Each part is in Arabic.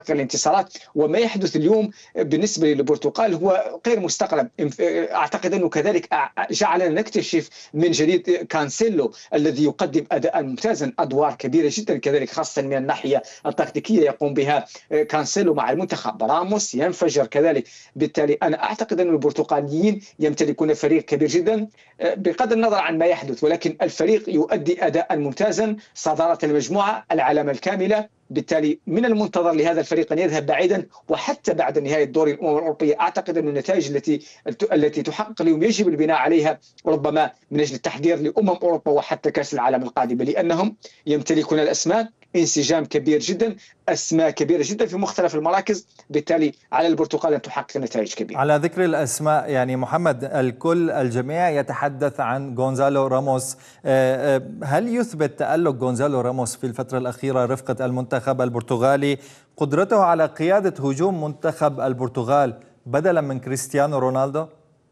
الانتصارات. وما يحدث اليوم بالنسبة للبرتغال هو غير مستقرب. أعتقد أنه كذلك جعلنا نكتشف من جديد كانسيلو الذي يقدم أداء ممتازا، أدوار كبيرة جدا كذلك خاصة من الناحية التكتيكية يقوم بها كانسيلو مع المنتخب. راموس ينفجر كذلك. بالتالي أنا أعتقد أن البرتغاليين يمتلكون فريق كبير جدا بغض النظر عن ما يحدث، ولكن الفريق يؤدي أداء ممتازا، صدارة المجموعة، العلامة الكاملة. بالتالي من المنتظر لهذا الفريق أن يذهب بعيدا، وحتى بعد نهاية دور الأمم الأوروبية أعتقد أن النتائج التي تحقق اليوم يجب البناء عليها ربما من أجل التحضير لأمم أوروبا وحتى كأس العالم القادمة، لأنهم يمتلكون الأسماء، انسجام كبير جدا، أسماء كبيرة جدا في مختلف المراكز. بالتالي على البرتغال أن تحقق نتائج كبيرة. على ذكر الأسماء يعني محمد، الجميع يتحدث عن غونزالو راموس. هل يثبت تألق غونزالو راموس في الفترة الأخيرة رفقة المنتخب البرتغالي قدرته على قيادة هجوم منتخب البرتغال بدلا من كريستيانو رونالدو؟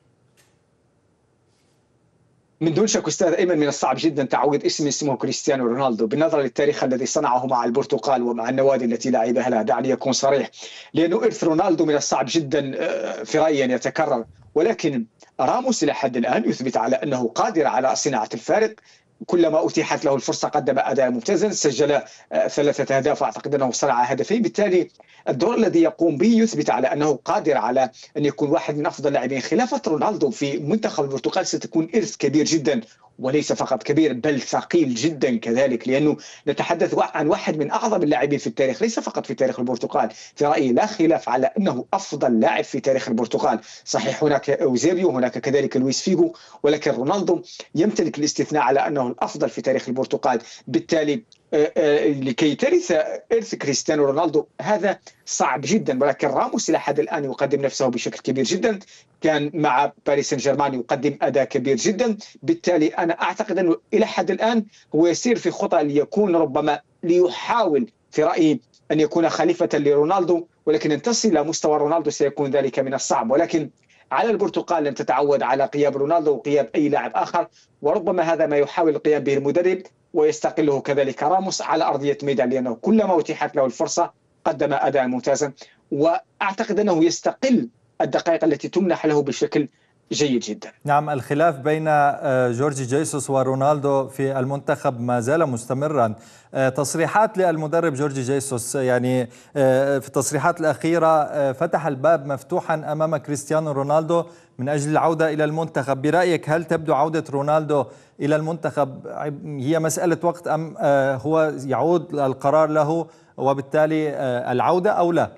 من دون شك أستاذ أيمن، من الصعب جدا تعويض اسمه كريستيانو رونالدو بالنظر للتاريخ الذي صنعه مع البرتغال ومع النوادي التي لعبها لها. دعني أكون صريح، لأنه إرث رونالدو من الصعب جدا في رأيي أن يتكرر، ولكن راموس إلى حد الآن يثبت على أنه قادر على صناعة الفارق. كلما أتيحت له الفرصة قدم أداء ممتازا، سجل 3 أهداف وأعتقد أنه صنع هدفين. بالتالي الدور الذي يقوم به يثبت على أنه قادر على أن يكون واحد من أفضل اللاعبين. خلافة رونالدو في منتخب البرتغال ستكون إرث كبير جدا، وليس فقط كبير بل ثقيل جدا كذلك، لأنه نتحدث عن واحد من أعظم اللاعبين في التاريخ، ليس فقط في تاريخ البرتغال. في رأيي لا خلاف على أنه أفضل لاعب في تاريخ البرتغال. صحيح هناك أوزيبيو، هناك كذلك لويس فيغو، ولكن رونالدو يمتلك الاستثناء على أنه الأفضل في تاريخ البرتغال. بالتالي لكي ترث إرث كريستيانو رونالدو هذا صعب جدا، ولكن راموس إلى حد الآن يقدم نفسه بشكل كبير جدا. كان مع باريس سان جيرمان يقدم أداء كبير جدا. بالتالي أنا أعتقد أنه إلى حد الآن هو يسير في خطى ليكون ربما ليحاول في رأيي أن يكون خليفة لرونالدو، ولكن أن تصل إلى مستوى رونالدو سيكون ذلك من الصعب. ولكن على البرتغال أن تتعود على غياب رونالدو وغياب أي لاعب آخر، وربما هذا ما يحاول القيام به المدرب ويستقله كذلك راموس على أرضية ميدان، لأنه كلما أتيحت له الفرصة قدم أداء ممتازا، وأعتقد أنه يستقل الدقائق التي تمنح له بشكل جيد جدا. نعم، الخلاف بين جورجي جيسوس ورونالدو في المنتخب ما زال مستمرا. تصريحات للمدرب جورجي جيسوس يعني في التصريحات الأخيرة فتح الباب مفتوحا أمام كريستيانو رونالدو من أجل العودة إلى المنتخب. برأيك هل تبدو عودة رونالدو إلى المنتخب هي مسألة وقت، أم هو يعود القرار له وبالتالي العودة أو لا؟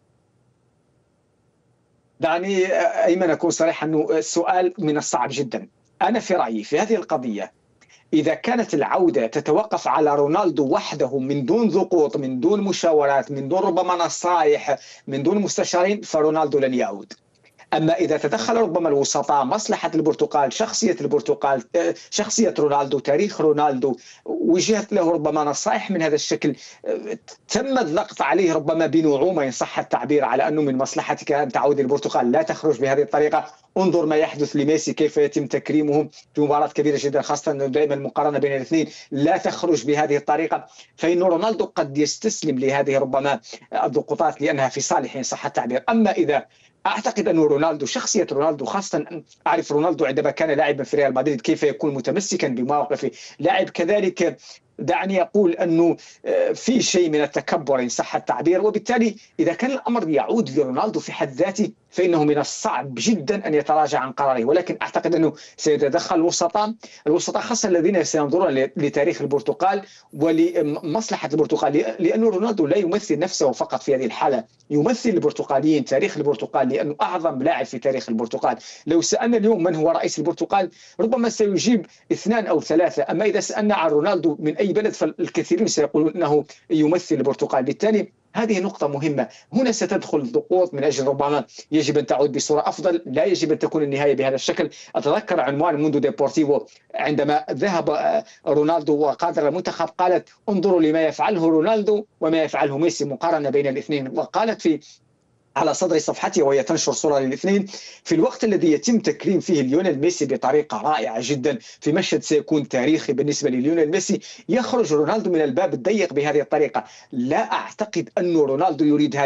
دعني أيمن أكون صريح أنه السؤال من الصعب جدا. أنا في رأيي في هذه القضية إذا كانت العودة تتوقف على رونالدو وحده من دون ضغوط، من دون مشاورات، من دون ربما نصائح، من دون مستشارين، فرونالدو لن يعود. أما إذا تدخل ربما الوسطاء، مصلحة البرتغال، شخصية البرتغال، شخصية رونالدو، تاريخ رونالدو، وجهت له ربما نصائح من هذا الشكل، تم الضغط عليه ربما بنعومة إن صح التعبير على أنه من مصلحتك أن تعود البرتغال، لا تخرج بهذه الطريقة. انظر ما يحدث لميسي، كيف يتم تكريمه في مباراة كبيرة جدا، خاصة أنه دائما المقارنة بين الاثنين، لا تخرج بهذه الطريقة. فإن رونالدو قد يستسلم لهذه ربما الضغوطات لأنها في صالحه إن صح التعبير. أما إذا أعتقد أن رونالدو، شخصية رونالدو، خاصة أعرف رونالدو عندما كان لاعبا في ريال مدريد كيف يكون متمسكا بمواقفه، لاعب كذلك دعني أقول أنه في شيء من التكبر إن صح التعبير. وبالتالي إذا كان الأمر يعود لرونالدو في حد ذاته فإنه من الصعب جدا أن يتراجع عن قراره، ولكن أعتقد أنه سيتدخل الوسطاء خاصة الذين سينظرون لتاريخ البرتغال ولمصلحة البرتغال، لأن رونالدو لا يمثل نفسه فقط في هذه الحالة، يمثل البرتغاليين، تاريخ البرتغال، لأنه أعظم لاعب في تاريخ البرتغال. لو سألنا اليوم من هو رئيس البرتغال ربما سيجيب 2 أو 3، أما إذا سألنا عن رونالدو من أي بلد فالكثيرين سيقولون أنه يمثل البرتغال. بالتالي هذه نقطة مهمة. هنا ستدخل الضغوط من أجل ربما يجب أن تعود بصورة أفضل، لا يجب أن تكون النهاية بهذا الشكل. أتذكر عنوان موندو ديبورتيفو عندما ذهب رونالدو وقادر المنتخب، قالت انظروا لما يفعله رونالدو وما يفعله ميسي، مقارنة بين الاثنين. وقالت على صدر صفحتها وهي تنشر صورة للاثنين في الوقت الذي يتم تكريم فيه ليونيل ميسي بطريقة رائعة جدا، في مشهد سيكون تاريخي بالنسبة لليونيل ميسي، يخرج رونالدو من الباب الضيق بهذه الطريقة. لا أعتقد أن رونالدو يريد هذا